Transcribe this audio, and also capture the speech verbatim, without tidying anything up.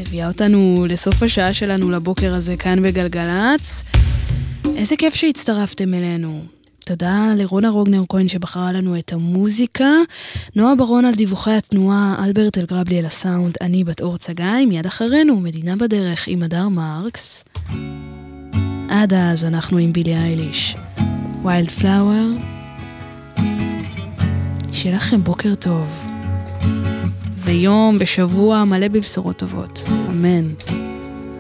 מביאה אותנו לסוף השעה שלנו לבוקר הזה כאן בגלגלץ. איזה כיף שהצטרפתם אלינו. תודה לרונה רוגנר כהן שבחרה לנו את המוזיקה, נועה ברון על דיווחי התנועה, אלברט אלגרבלי על הסאונד, אני בת אור צגאי, מיד אחרינו מדינה בדרך עם הדר מרקס. עד אז אנחנו עם בילי אייליש, ויילד פלאואר. שיהיה לכם בוקר טוב ויום בשבוע מלא בבשורות טובות, אמן.